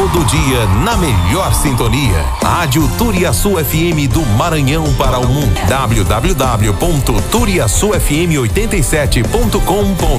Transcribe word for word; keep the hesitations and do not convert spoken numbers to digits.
Todo dia na melhor sintonia. Rádio Turiaçu F M do Maranhão para o mundo. w w w ponto turiaçu f m oitenta e sete ponto com ponto